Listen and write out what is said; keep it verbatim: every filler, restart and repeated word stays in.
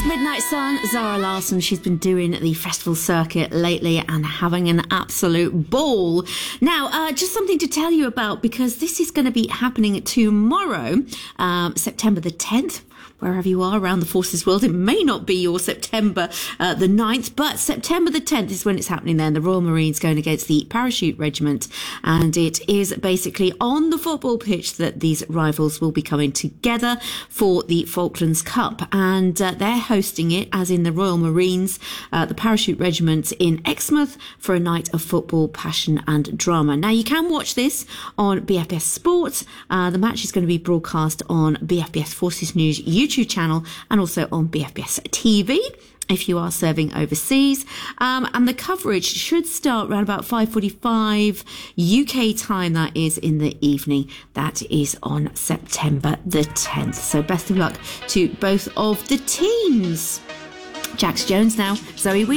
Midnight Sun, Zara Larsson. She's been doing the festival circuit lately and having an absolute ball. Now, uh, just something to tell you about, because this is going to be happening tomorrow, um, September the tenth. Wherever you are around the forces world, it may not be your September uh, the ninth, but September the tenth is when it's happening then. The Royal Marines going against the Parachute Regiment, and it is basically on the football pitch that these rivals will be coming together for the Falklands Cup, and uh, they're hosting it, as in the Royal Marines, uh, the Parachute Regiment in Exmouth, for a night of football, passion and drama. Now, you can watch this on B F B S Sport. Uh, the match is going to be broadcast on B F B S Forces News YouTube channel and also on B F B S T V if you are serving overseas. Um, and the coverage should start around about five forty-five U K time, that is in the evening. That is on September the tenth. So best of luck to both of the teams. Jax Jones now, Zoe Wee.